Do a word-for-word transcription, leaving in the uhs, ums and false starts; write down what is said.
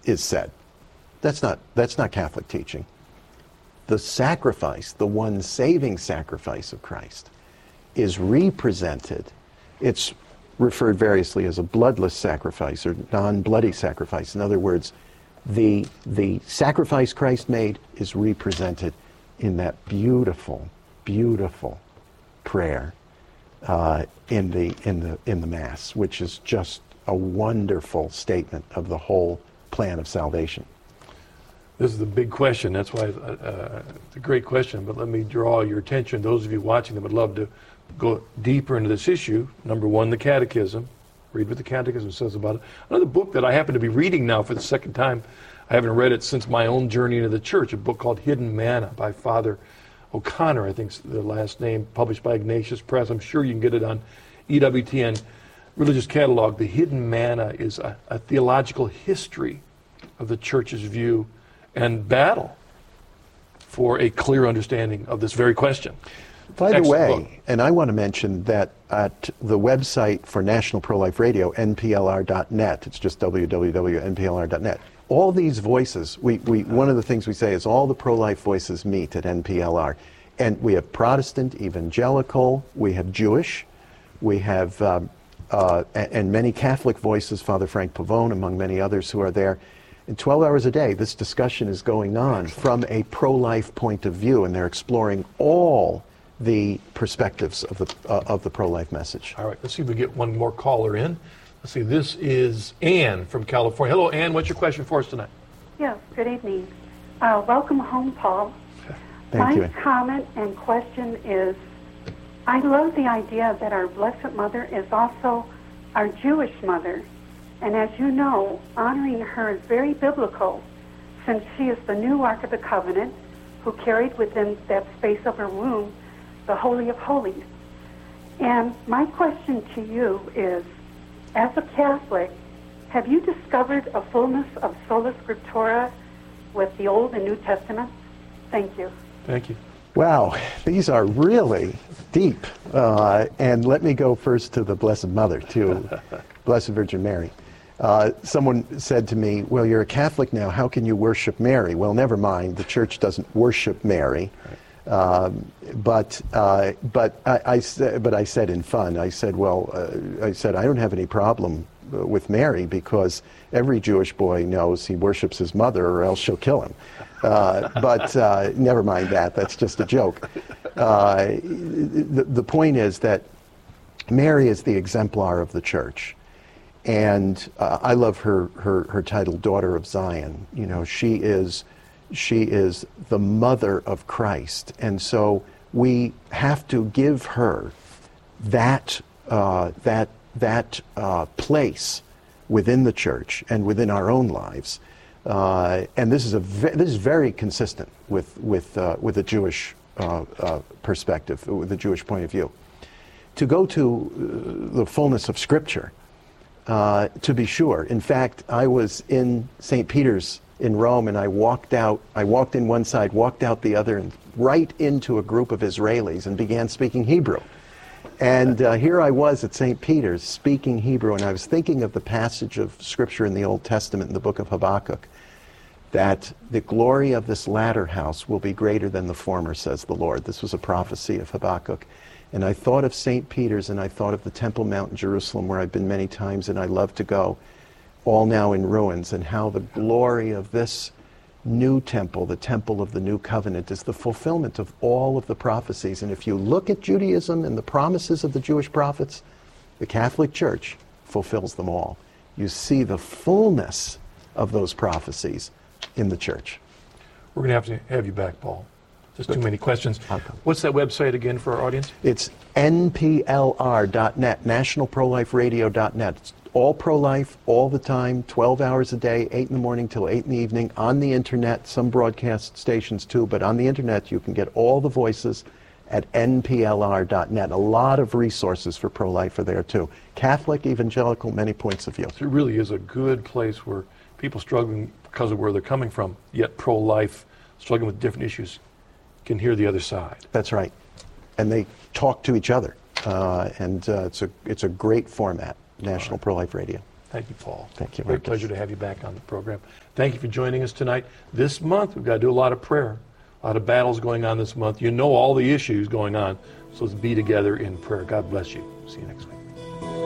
is said. That's not, that's not Catholic teaching. The sacrifice, the one saving sacrifice of Christ, is represented. It's referred variously as a bloodless sacrifice or non-bloody sacrifice. In other words, the, the sacrifice Christ made is represented in that beautiful, beautiful prayer uh, in the in the in the Mass, which is just a wonderful statement of the whole plan of salvation. This is the big question. That's why uh, it's a great question. But let me draw your attention. Those of you watching that would love to go deeper into this issue. Number one, the Catechism. Read what the Catechism says about it. Another book that I happen to be reading now for the second time. I haven't read it since my own journey into the church. A book called Hidden Manna by Father O'Connor, I think's the last name, published by Ignatius Press. I'm sure you can get it on E W T N Religious Catalog. The Hidden Manna is a, a theological history of the church's view and battle for a clear understanding of this very question. By the Excellent way, book. and I want to mention that at the website for National Pro-Life Radio, N P L R dot net, it's just w w w dot N P L R dot net, all these voices, we, we, one of the things we say is all the pro-life voices meet at N P L R. And we have Protestant, evangelical, we have Jewish, we have, um, uh, and, and many Catholic voices, Father Frank Pavone, among many others who are there. And twelve hours a day, this discussion is going on from a pro-life point of view, and they're exploring all the perspectives of the, uh, of the pro-life message. All right, let's see if we get one more caller in. Let's see, this is Ann from California. Hello, Ann. What's your question for us tonight? Yes, good evening. Uh, welcome home, Paul. Thank My you. comment and question is, I love the idea that our Blessed Mother is also our Jewish mother. And as you know, honoring her is very biblical, since she is the new Ark of the Covenant, who carried within that space of her womb the Holy of Holies. And my question to you is, as a Catholic, have you discovered a fullness of sola scriptura with the Old and New Testaments? Thank you. Thank you. Wow, these are really deep. Uh, and let me go first to the Blessed Mother, to Blessed Virgin Mary. Uh, someone said to me, well, you're a Catholic now, how can you worship Mary? Well, never mind, the Church doesn't worship Mary. Um, but uh, but I, I said but I said in fun, I said, well, uh, I said I don't have any problem uh, with Mary, because every Jewish boy knows he worships his mother or else she'll kill him. Uh, but uh, never mind that. That's just a joke. Uh, the, the point is that Mary is the exemplar of the Church, and uh, I love her, her her title, Daughter of Zion. You know, she is. She is the mother of Christ, and so we have to give her that uh, that that uh, place within the Church and within our own lives. Uh, and this is a ve- this is very consistent with with uh, with the Jewish uh, uh, perspective, with the Jewish point of view. To go to uh, the fullness of Scripture, uh, to be sure. In fact, I was in Saint Peter's in Rome, and I walked out, I walked in one side, walked out the other, and right into a group of Israelis and began speaking Hebrew. And uh, here I was at Saint Peter's speaking Hebrew, and I was thinking of the passage of Scripture in the Old Testament in the book of Habakkuk, that the glory of this latter house will be greater than the former, says the Lord. This was a prophecy of Habakkuk. And I thought of Saint Peter's, and I thought of the Temple Mount in Jerusalem, where I've been many times and I love to go, all now in ruins, and how the glory of this new temple, the temple of the new covenant, is the fulfillment of all of the prophecies. And if you look at Judaism and the promises of the Jewish prophets, the Catholic Church fulfills them all. You see the fullness of those prophecies in the Church. We're going to have to have you back, Paul. There's too many questions. What's that website again for our audience? It's N P L R dot net, National Pro Life Radio dot net. It's all pro-life, all the time, twelve hours a day, eight in the morning till eight in the evening, on the internet, some broadcast stations too, but on the internet you can get all the voices at N P L R dot net. A lot of resources for pro-life are there too. Catholic, evangelical, many points of view. It really is a good place where people struggling because of where they're coming from, yet pro-life, struggling with different issues, can hear the other side. That's right. And they talk to each other. Uh, and uh, it's a it's a great format, National Pro-Life Radio. Thank you, Paul. Thank you, Great Marcus. pleasure to have you back on the program. Thank you for joining us tonight. This month, we've got to do a lot of prayer, a lot of battles going on this month. You know all the issues going on, so let's be together in prayer. God bless you. See you next week.